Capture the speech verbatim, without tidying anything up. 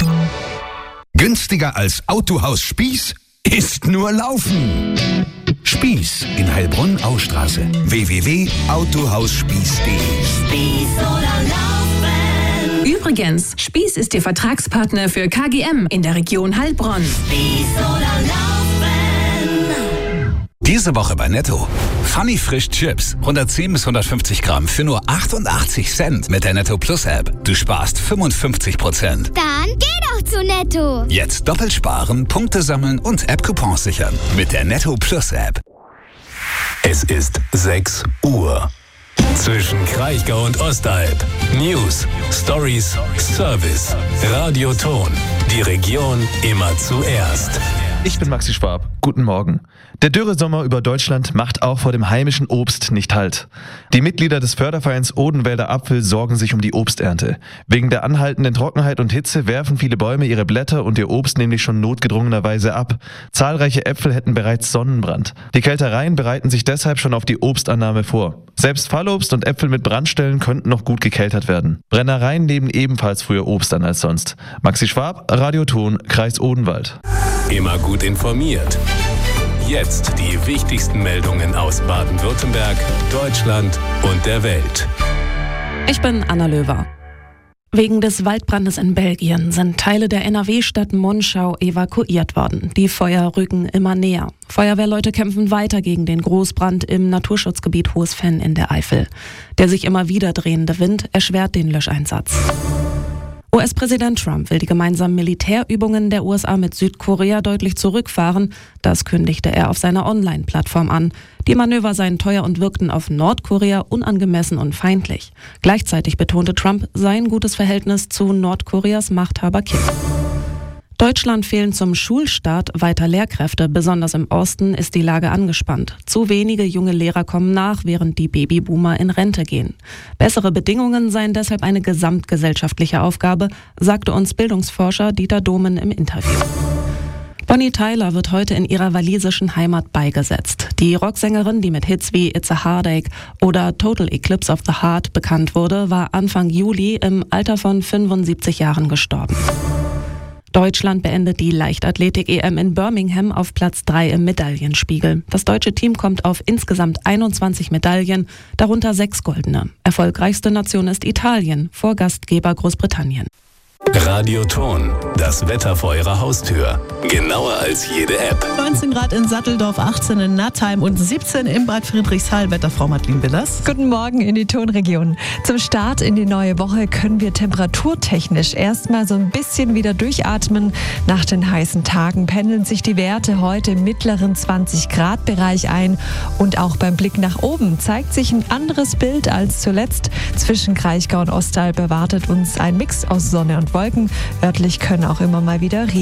Günstiger als Autohaus Spieß ist nur Laufen. Spieß in Heilbronn-Austraße. w w w punkt autohausspieß punkt de. Spieß oder Laufen. Übrigens, Spieß ist Ihr Vertragspartner für K G M in der Region Heilbronn. Spieß oder Laufen. Diese Woche bei Netto. Funny Frisch Chips. hundertzehn bis hundertfünfzig Gramm für nur achtundachtzig Cent mit der Netto Plus App. Du sparst fünfundfünfzig Prozent. Dann geh doch zu Netto. Jetzt doppelt sparen, Punkte sammeln und App-Coupons sichern. Mit der Netto Plus App. Es ist sechs Uhr. Zwischen Kraichgau und Ostalb. News, Stories, Service. Radioton. Die Region immer zuerst. Ich bin Maxi Schwab. Guten Morgen. Der Dürresommer über Deutschland macht auch vor dem heimischen Obst nicht Halt. Die Mitglieder des Fördervereins Odenwälder Apfel sorgen sich um die Obsternte. Wegen der anhaltenden Trockenheit und Hitze werfen viele Bäume ihre Blätter und ihr Obst nämlich schon notgedrungenerweise ab. Zahlreiche Äpfel hätten bereits Sonnenbrand. Die Kältereien bereiten sich deshalb schon auf die Obstannahme vor. Selbst Fallobst und Äpfel mit Brandstellen könnten noch gut gekeltert werden. Brennereien nehmen ebenfalls früher Obst an als sonst. Maxi Schwab, Radioton, Kreis Odenwald. Immer gut informiert. Jetzt die wichtigsten Meldungen aus Baden-Württemberg, Deutschland und der Welt. Ich bin Anna Löwer. Wegen des Waldbrandes in Belgien sind Teile der N R W-Stadt Monschau evakuiert worden. Die Feuer rücken immer näher. Feuerwehrleute kämpfen weiter gegen den Großbrand im Naturschutzgebiet Hohes Venn in der Eifel. Der sich immer wieder drehende Wind erschwert den Löscheinsatz. U S-Präsident Trump will die gemeinsamen Militärübungen der U S A mit Südkorea deutlich zurückfahren. Das kündigte er auf seiner Online-Plattform an. Die Manöver seien teuer und wirkten auf Nordkorea unangemessen und feindlich. Gleichzeitig betonte Trump sein gutes Verhältnis zu Nordkoreas Machthaber Kim. Deutschland fehlen zum Schulstart weiter Lehrkräfte. Besonders im Osten ist die Lage angespannt. Zu wenige junge Lehrer kommen nach, während die Babyboomer in Rente gehen. Bessere Bedingungen seien deshalb eine gesamtgesellschaftliche Aufgabe, sagte uns Bildungsforscher Dieter Domen im Interview. Bonnie Tyler wird heute in ihrer walisischen Heimat beigesetzt. Die Rocksängerin, die mit Hits wie It's a Heartache oder Total Eclipse of the Heart bekannt wurde, war Anfang Juli im Alter von fünfundsiebzig Jahren gestorben. Deutschland beendet die Leichtathletik-E M in Birmingham auf Platz drei im Medaillenspiegel. Das deutsche Team kommt auf insgesamt einundzwanzig Medaillen, darunter sechs goldene. Erfolgreichste Nation ist Italien, vor Gastgeber Großbritannien. Radioton, das Wetter vor Ihrer Haustür. Genauer als jede App. neunzehn Grad in Satteldorf, achtzehn in Nattheim und siebzehn in Bad Friedrichshall. Wetterfrau Madeline Billers. Guten Morgen in die Tonregion. Zum Start in die neue Woche können wir temperaturtechnisch erstmal so ein bisschen wieder durchatmen. Nach den heißen Tagen pendeln sich die Werte heute im mittleren zwanzig Grad Bereich ein. Und auch beim Blick nach oben zeigt sich ein anderes Bild als zuletzt. Zwischen Kraichgau und Ostalb erwartet uns ein Mix aus Sonne und Wolken. Örtlich können auch immer mal wieder Regen